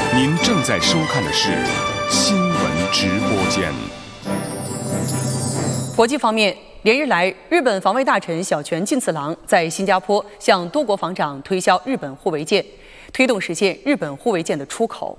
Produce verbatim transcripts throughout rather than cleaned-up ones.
您正在收看的是新闻直播间。 国际方面，连日来，日本防卫大臣小泉进次郎在新加坡向多国防长推销日本护卫舰，推动实现日本护卫舰的出口。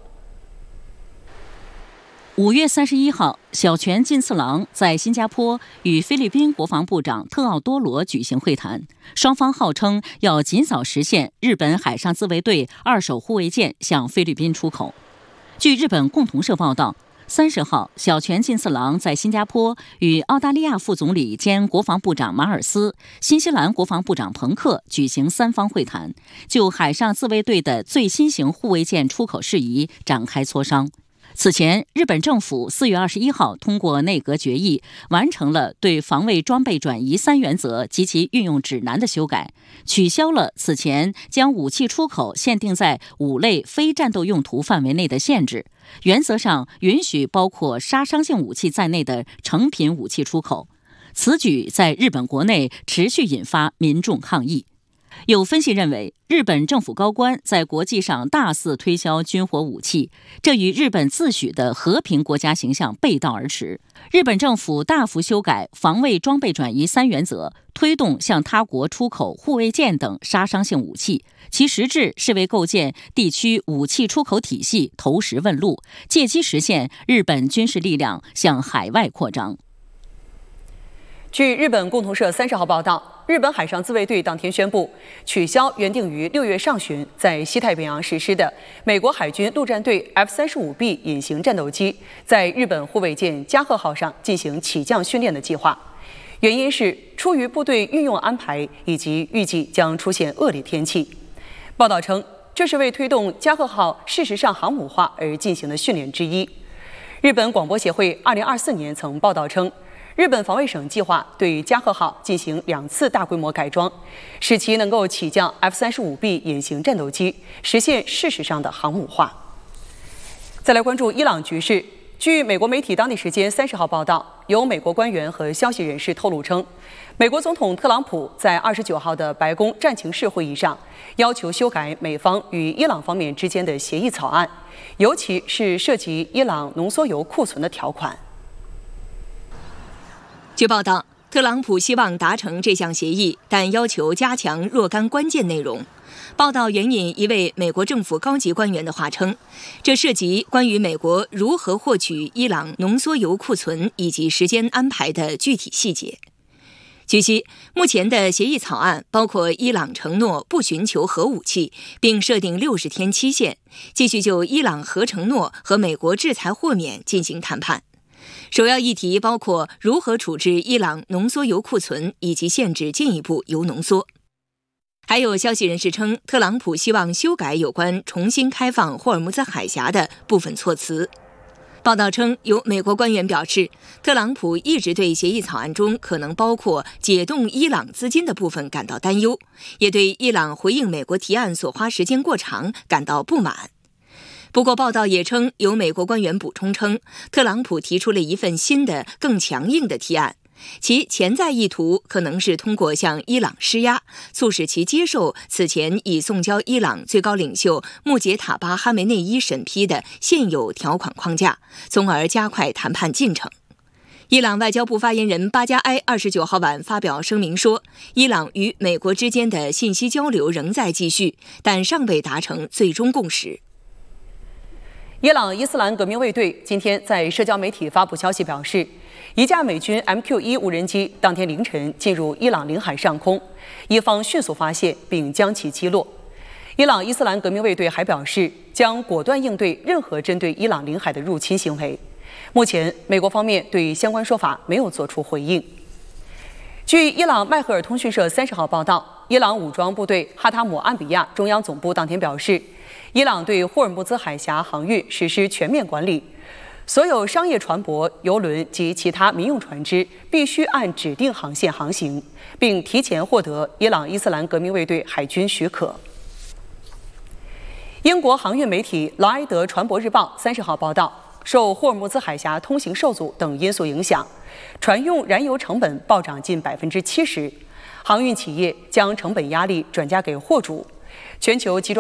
五月三十一号，小泉进次郎在新加坡与菲律宾国防部长特奥多罗举行会谈，双方号称要尽早实现日本海上自卫队二手护卫舰向菲律宾出口。据日本共同社报道，三十号，小泉进次郎在新加坡与澳大利亚副总理兼国防部长马尔斯、新西兰国防部长彭克举行三方会谈，就海上自卫队的最新型护卫舰出口事宜展开磋商。此前，日本政府四月二十一号通过内阁决议，完成了对防卫装备转移三原则及其运用指南的修改，取消了此前将武器出口限定在五类非战斗用途范围内的限制，原则上允许包括杀伤性武器在内的成品武器出口。此举在日本国内持续引发民众抗议。有分析认为，日本政府高官在国际上大肆推销军火武器，这与日本自诩的和平国家形象背道而驰。日本政府大幅修改防卫装备转移三原则，推动向他国出口护卫舰等杀伤性武器，其实质是为构建地区武器出口体系投石问路，借机实现日本军事力量向海外扩张。 据日本共同社三十号报道，日本海上自卫队当天宣布取消原定于六月上旬在西太平洋实施的美国海军陆战队 F 三十五 B 隐形战斗机在日本护卫舰加贺号上进行起降训练的计划，原因是出于部队运用安排以及预计将出现恶劣天气。报道称，这是为推动加贺号事实上航母化而进行的训练之一。日本广播协会二零二四年曾报道称，日本防卫省计划对加贺号进行两次大规模改装，使其能够起降 F 三十五 B 隐形战斗机，实现事实上的航母化。再来关注伊朗局势。据美国媒体当地时间三十号报道，有美国官员和消息人士透露称，美国总统特朗普在二十九号的白宫战情室会议上，要求修改美方与伊朗方面之间的协议草案，尤其是涉及伊朗浓缩铀库存的条款。 据报道，特朗普希望达成这项协议，但要求加强若干关键内容。报道援引一位美国政府高级官员的话称，这涉及关于美国如何获取伊朗浓缩铀库存以及时间安排的具体细节。据悉，目前的协议草案包括伊朗承诺不寻求核武器，并设定六十天期限，继续就伊朗核承诺和美国制裁豁免进行谈判。首要议题包括如何处置伊朗浓缩铀库存以及限制进一步铀浓缩。还有消息人士称，特朗普希望修改有关重新开放霍尔木兹海峡的部分措辞。报道称，有美国官员表示，特朗普一直对协议草案中可能包括解冻伊朗资金的部分感到担忧，也对伊朗回应美国提案所花时间过长感到不满。不过，报道也称，有美国官员补充称，特朗普提出了一份新的、更强硬的提案，其潜在意图可能是通过向伊朗施压，促使其接受此前已送交伊朗最高领袖穆杰塔巴·哈梅内伊审批的现有条款框架，从而加快谈判进程。伊朗外交部发言人巴加埃二十九号晚发表声明说，伊朗与美国之间的信息交流仍在继续，但尚未达成最终共识。 伊朗伊斯兰革命卫队今天在社交媒体发布消息表示，一架美军 M Q 一 无人机当天凌晨进入伊朗领海上空，伊方迅速发现并将其击落。伊朗伊斯兰革命卫队还表示，将果断应对任何针对伊朗领海的入侵行为。目前，美国方面对相关说法没有做出回应。据伊朗迈赫尔通讯社三十号报道，伊朗武装部队哈塔姆安比亚中央总部当天表示，伊朗对霍尔木兹海峡航运实施全面管理，所有商业船舶、邮轮及其他民用船只必须按指定航线航行，并提前获得伊朗伊斯兰革命卫队海军许可。英国航运媒体劳埃德船舶日报三十号报道，受霍尔木兹海峡通行受阻等因素影响，船用燃油成本暴涨近百分之七十，航运企业将成本压力转嫁给货主，全球集装